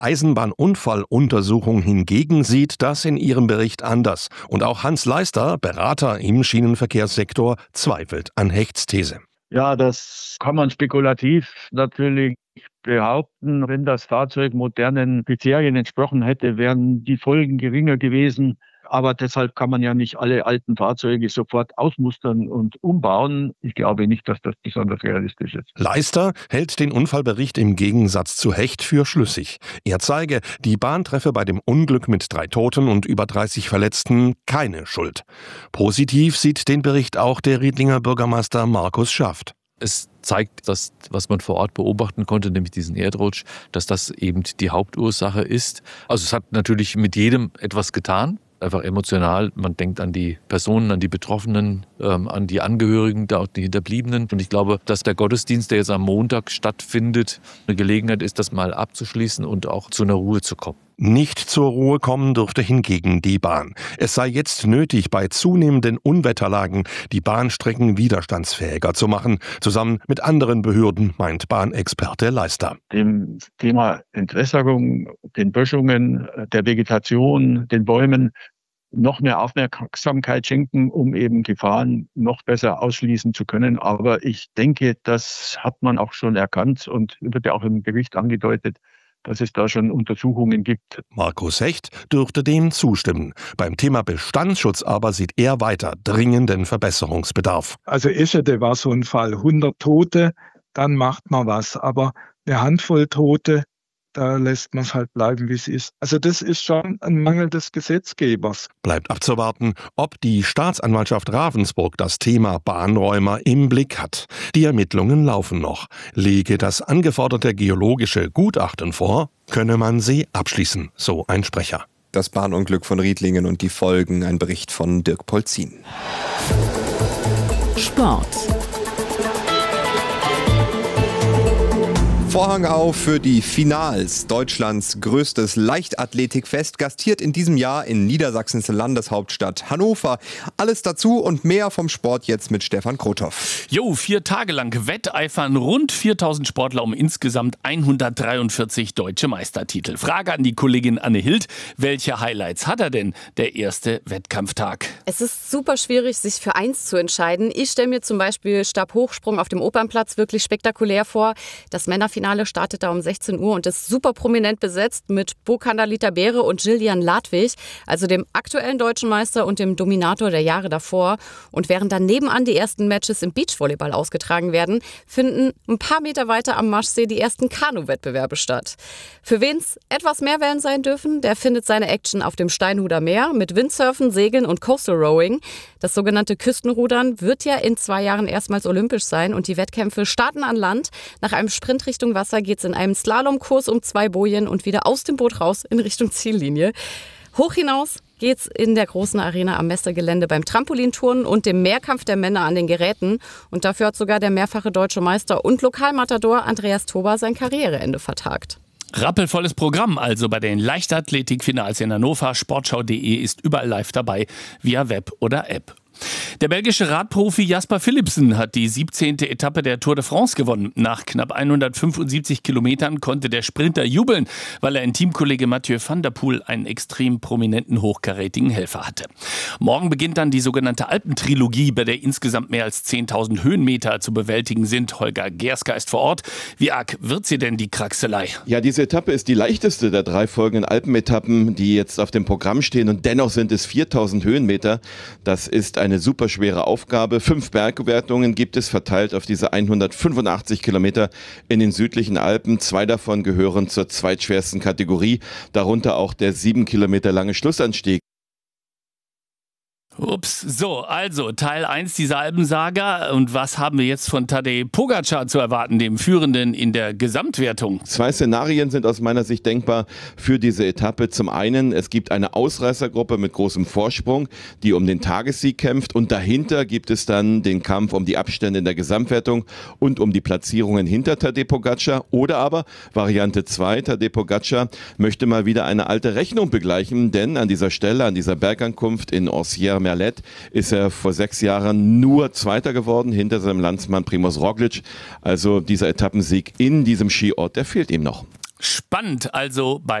Eisenbahnunfalluntersuchung hingegen sieht das in ihrem Bericht anders. Und auch Hans Leister, Berater im Schienenverkehrssektor, zweifelt an Hechts These. Ja, das kann man spekulativ natürlich behaupten. Wenn das Fahrzeug modernen Kriterien entsprochen hätte, wären die Folgen geringer gewesen. Aber deshalb kann man ja nicht alle alten Fahrzeuge sofort ausmustern und umbauen. Ich glaube nicht, dass das besonders realistisch ist. Leister hält den Unfallbericht im Gegensatz zu Hecht für schlüssig. Er zeige, die Bahn treffe bei dem Unglück mit 3 Toten und über 30 Verletzten keine Schuld. Positiv sieht den Bericht auch der Riedlinger Bürgermeister Markus Schaft. Es zeigt, dass, was man vor Ort beobachten konnte, nämlich diesen Erdrutsch, dass das eben die Hauptursache ist. Also es hat natürlich mit jedem etwas getan. Einfach emotional. Man denkt an die Personen, an die Betroffenen, an die Angehörigen, die Hinterbliebenen. Und ich glaube, dass der Gottesdienst, der jetzt am Montag stattfindet, eine Gelegenheit ist, das mal abzuschließen und auch zu einer Ruhe zu kommen. Nicht zur Ruhe kommen dürfte hingegen die Bahn. Es sei jetzt nötig, bei zunehmenden Unwetterlagen die Bahnstrecken widerstandsfähiger zu machen, zusammen mit anderen Behörden, meint Bahnexperte Leister. Dem Thema Entwässerung, den Böschungen, der Vegetation, den Bäumen noch mehr Aufmerksamkeit schenken, um eben Gefahren noch besser ausschließen zu können. Aber ich denke, das hat man auch schon erkannt und wird ja auch im Bericht angedeutet, dass es da schon Untersuchungen gibt. Markus Hecht dürfte dem zustimmen. Beim Thema Bestandsschutz aber sieht er weiter dringenden Verbesserungsbedarf. Also Eschede war so ein Fall, 100 Tote, dann macht man was. Aber eine Handvoll Tote, da lässt man es halt bleiben, wie es ist. Also das ist schon ein Mangel des Gesetzgebers. Bleibt abzuwarten, ob die Staatsanwaltschaft Ravensburg das Thema Bahnräumer im Blick hat. Die Ermittlungen laufen noch. Lege das angeforderte geologische Gutachten vor, könne man sie abschließen, so ein Sprecher. Das Bahnunglück von Riedlingen und die Folgen, ein Bericht von Dirk Polzin. Sport. Vorhang auf für die Finals. Deutschlands größtes Leichtathletikfest gastiert in diesem Jahr in Niedersachsens Landeshauptstadt Hannover. Alles dazu und mehr vom Sport jetzt mit Stefan Krothoff. 4 Tage lang wetteifern rund 4000 Sportler um insgesamt 143 deutsche Meistertitel. Frage an die Kollegin Anne Hild. Welche Highlights hat er denn, der erste Wettkampftag? Es ist super schwierig, sich für eins zu entscheiden. Ich stelle mir zum Beispiel Stabhochsprung auf dem Opernplatz wirklich spektakulär vor. Das Männerfinale startet da um 16 Uhr und ist super prominent besetzt mit Bo Kandalita Beere und Gillian Ladwig, also dem aktuellen deutschen Meister und dem Dominator der Jahre davor. Und während dann nebenan die ersten Matches im Beachvolleyball ausgetragen werden, finden ein paar Meter weiter am Maschsee die ersten Kanu-Wettbewerbe statt. Für wen es etwas mehr Wellen sein dürfen, der findet seine Action auf dem Steinhuder Meer mit Windsurfen, Segeln und Coastal Rowing. Das sogenannte Küstenrudern wird ja in 2 Jahren erstmals olympisch sein und die Wettkämpfe starten an Land. Nach einem Sprint Richtung Wasser geht es in einem Slalomkurs um 2 Bojen und wieder aus dem Boot raus in Richtung Ziellinie. Hoch hinaus geht's in der großen Arena am Messegelände beim Trampolinturnen und dem Mehrkampf der Männer an den Geräten. Und dafür hat sogar der mehrfache deutsche Meister und Lokalmatador Andreas Toba sein Karriereende vertagt. Rappelvolles Programm also bei den Leichtathletik-Finals in Hannover. Sportschau.de ist überall live dabei, via Web oder App. Der belgische Radprofi Jasper Philipsen hat die 17. Etappe der Tour de France gewonnen. Nach knapp 175 Kilometern konnte der Sprinter jubeln, weil er in Teamkollege Mathieu van der Poel einen extrem prominenten, hochkarätigen Helfer hatte. Morgen beginnt dann die sogenannte Alpentrilogie, bei der insgesamt mehr als 10.000 Höhenmeter zu bewältigen sind. Holger Gerska ist vor Ort. Wie arg wird sie denn, die Kraxelei? Ja, diese Etappe ist die leichteste der 3 folgenden Alpenetappen, die jetzt auf dem Programm stehen. Und dennoch sind es 4.000 Höhenmeter. Das ist eine super schwere Aufgabe. 5 Bergwertungen gibt es verteilt auf diese 185 Kilometer in den südlichen Alpen. 2 davon gehören zur zweitschwersten Kategorie, darunter auch der 7 Kilometer lange Schlussanstieg. Ups, so, also Teil 1 dieser Alpensaga. Und was haben wir jetzt von Tadej Pogačar zu erwarten, dem Führenden in der Gesamtwertung? 2 Szenarien sind aus meiner Sicht denkbar für diese Etappe. Zum einen, es gibt eine Ausreißergruppe mit großem Vorsprung, die um den Tagessieg kämpft. Und dahinter gibt es dann den Kampf um die Abstände in der Gesamtwertung und um die Platzierungen hinter Tadej Pogačar. Oder aber Variante 2, Tadej Pogačar möchte mal wieder eine alte Rechnung begleichen, denn an dieser Stelle, an dieser Bergankunft in Orsières-Merlet ist er vor 6 Jahren nur Zweiter geworden, hinter seinem Landsmann Primož Roglič. Also dieser Etappensieg in diesem Skiort, der fehlt ihm noch. Spannend also bei